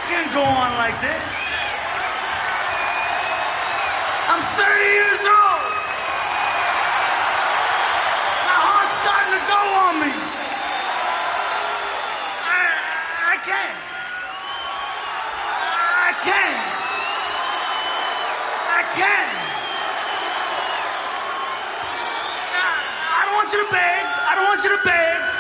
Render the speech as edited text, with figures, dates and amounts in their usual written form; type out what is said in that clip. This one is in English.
can't go on like this. I'm 30 years old. My heart's starting to go on me. I can't. I can't. I can't. I don't want you to beg. I don't want you to beg.